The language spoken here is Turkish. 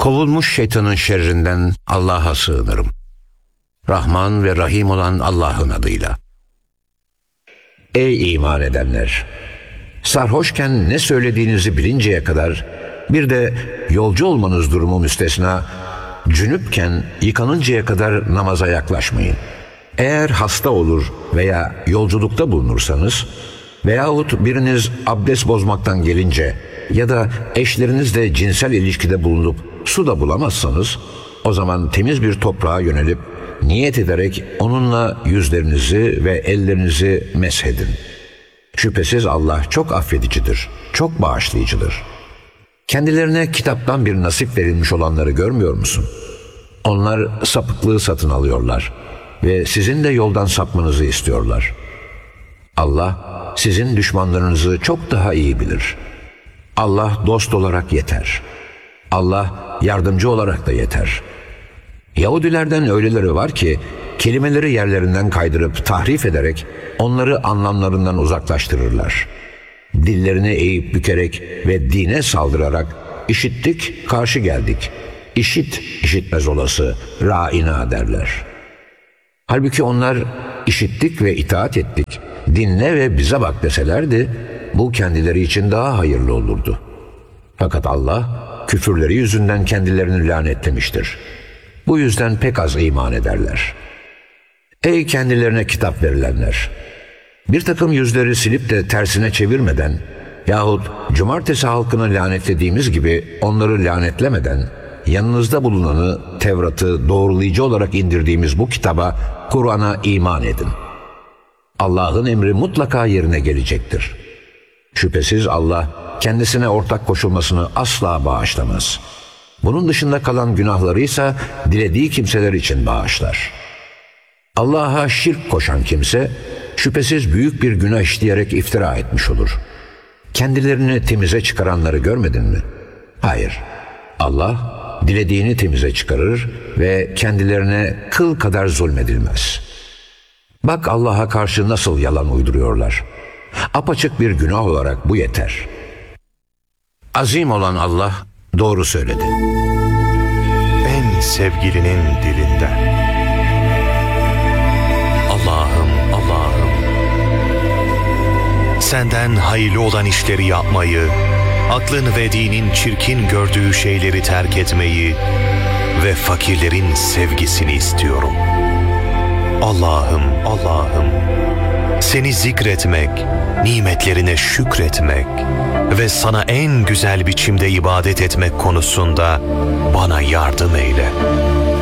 Kovulmuş şeytanın şerrinden Allah'a sığınırım. Rahman ve Rahim olan Allah'ın adıyla. Ey iman edenler! Sarhoşken ne söylediğinizi bilinceye kadar, bir de yolcu olmanız durumu müstesna, cünüpken yıkanıncaya kadar namaza yaklaşmayın. Eğer hasta olur veya yolculukta bulunursanız veyahut biriniz abdest bozmaktan gelince ya da eşlerinizle cinsel ilişkide bulunup su da bulamazsanız, o zaman temiz bir toprağa yönelip niyet ederek onunla yüzlerinizi ve ellerinizi meshedin. Şüphesiz Allah çok affedicidir, çok bağışlayıcıdır. Kendilerine kitaptan bir nasip verilmiş olanları görmüyor musun? Onlar sapıklığı satın alıyorlar ve sizin de yoldan sapmanızı istiyorlar. Allah sizin düşmanlarınızı çok daha iyi bilir. Allah dost olarak yeter. Allah yardımcı olarak da yeter. Yahudilerden öyleleri var ki kelimeleri yerlerinden kaydırıp tahrif ederek onları anlamlarından uzaklaştırırlar. Dillerini eğip bükerek ve dine saldırarak işittik, karşı geldik. İşit, işitmez olası, râina derler. Halbuki onlar işittik ve itaat ettik, dinle ve bize bak deselerdi, bu kendileri için daha hayırlı olurdu. Fakat Allah küfürleri yüzünden kendilerini lanetlemiştir. Bu yüzden pek az iman ederler. Ey kendilerine kitap verilenler! Bir takım yüzleri silip de tersine çevirmeden yahut cumartesi halkını lanetlediğimiz gibi onları lanetlemeden, yanınızda bulunanı, Tevrat'ı doğrulayıcı olarak indirdiğimiz bu kitaba, Kur'an'a iman edin. Allah'ın emri mutlaka yerine gelecektir. Şüphesiz Allah kendisine ortak koşulmasını asla bağışlamaz. Bunun dışında kalan günahları ise dilediği kimseler için bağışlar. Allah'a şirk koşan kimse şüphesiz büyük bir günah işleyerek iftira etmiş olur. Kendilerini temize çıkaranları görmedin mi? Hayır. Allah dilediğini temize çıkarır ve kendilerine kıl kadar zulmedilmez. Bak Allah'a karşı nasıl yalan uyduruyorlar. Apaçık bir günah olarak bu yeter. Azim olan Allah doğru söyledi. En sevgilinin dilinden. Allah'ım, Allah'ım, senden hayırlı olan işleri yapmayı, aklın ve dinin çirkin gördüğü şeyleri terk etmeyi ve fakirlerin sevgisini istiyorum. Allah'ım, Allah'ım, seni zikretmek, nimetlerine şükretmek ve sana en güzel biçimde ibadet etmek konusunda bana yardım eyle.